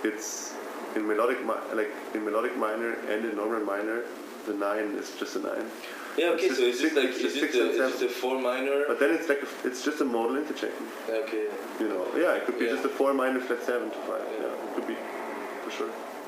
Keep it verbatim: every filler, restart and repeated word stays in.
it's in melodic mi- like in melodic minor and in normal minor, the nine is just a nine. Yeah, okay, it's so it's just six, like, it's is just it, six a, and is seven. it a four minor? But then it's like, a, it's just a modal interchain. Okay. You know, yeah, it could be Yeah. just a four minor flat seven to five. Yeah. Yeah, it could be, for sure.